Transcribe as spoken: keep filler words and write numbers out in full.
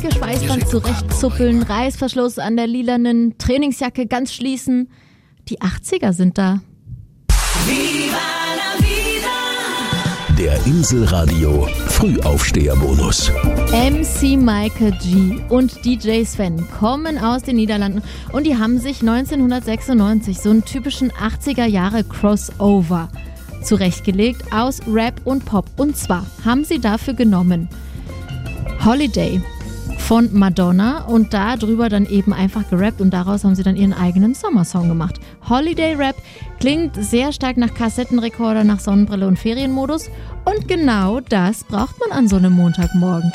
pinke Schweißband zurechtzuppeln, Reißverschluss an der lilanen Trainingsjacke ganz schließen. Die achtziger sind da. Viva la vida. Der Inselradio Frühaufsteherbonus. M C Michael G. und D J Sven kommen aus den Niederlanden und die haben sich neunzehnhundertsechsundneunzig so einen typischen achtziger Jahre Crossover zurechtgelegt aus Rap und Pop. Und zwar haben sie dafür genommen Holiday von Madonna und da drüber dann eben einfach gerappt und daraus haben sie dann ihren eigenen Sommersong gemacht. Holiday Rap klingt sehr stark nach Kassettenrekorder, nach Sonnenbrille und Ferienmodus und genau das braucht man an so einem Montagmorgen.